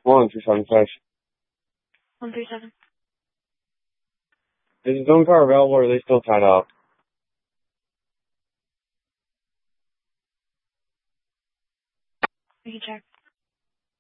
1-275. 137. Is the zone car available or are they still tied up? We can check.